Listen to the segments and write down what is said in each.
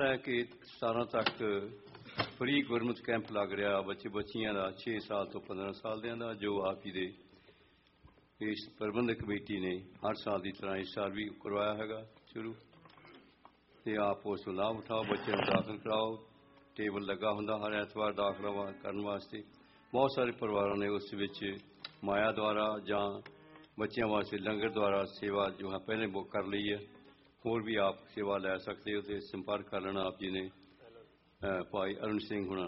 है कि 17 तक फ्री गुरमत कैंप लग रहा बच्चे बच्चियां का 6 साल तो 15 साल का जो आप जी दे इस प्रबंधक कमेटी ने हर साल की तरह इस साल भी करवाया है शुरू तो आप उस लाभ उठाओ बच्चों को दाखिल कराओ टेबल लगा होंगे हर एतवार दाखिला करने वास्ते बहुत सारे परिवारों ने उस माया द्वारा या बच्चों वास्ते लंगर द्वारा सेवा जो है पहले बुक कर ली है होर भी आप सेवा लै सकते हो तो संपर्क कर लेना आप जी ने भाई अरुण सिंह हुणा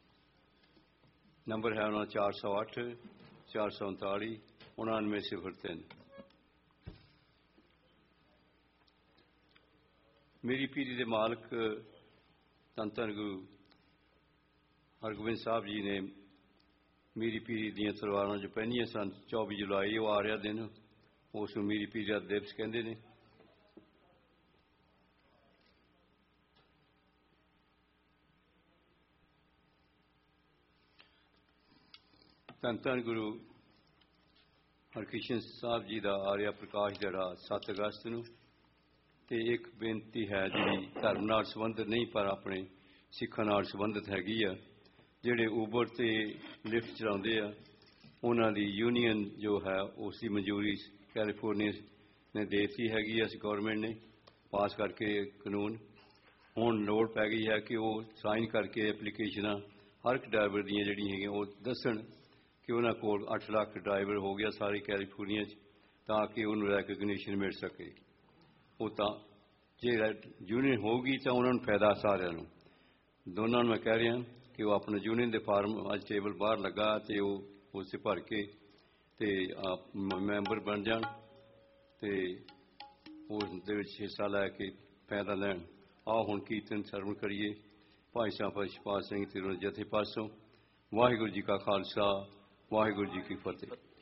नंबर है उन्होंने 408 439 9903। मेरी पीढ़ी के मालक धन धन गुरु हरगोबिंद साहब जी ने मेरी पीढ़ी दी तलवारां जो पहनिया सन 24 जुलाई वो आ रहा दिन उस मेरी पीढ़ी का दिवस कहते हैं। धन धन गुरु हरकृष्ण साहब जी का आर्या प्रकाश दिहाड़ा 7 अगस्त नूं ते एक बेनती है जी धर्म नाल संबंधित नहीं पर अपने सिखां नाल संबंधित हैगी आ जिहड़े ऊबर ते लिफ्ट चलाउंदे आ उन्हां दी यूनीयन जो है उसकी मंजूरी कैलीफोर्निया ने देती हैगी इस गौरमेंट ने पास करके कानून हुण लोड़ पै गई है कि वो साइन करके एप्लीकेशनां हर एक ड्राइवर दी जिहड़ियां हैगियां वो दस्सण कि उन्होंने कोल 8 लाख ड्राइवर हो गया सारी कैलीफोर्निया ताकि उन्होंने रैकोगनीशन मिल सके वो जे यूनियन होगी तो उन्होंने फायदा सारे दोनों मैं कह रहा कि वो अपने यूनियन के फार्म अज टेबल बाहर लगा तो उस भर के आप मैंबर बन जान तो उस हिस्सा लैके फायदा लैन आओ हुण कीर्तन सरवण करिए भाई साहब शिवपाल सिंह ते जथे पासों वाहिगुरू जी का खालसा वाहिगुरू जी की फतेह।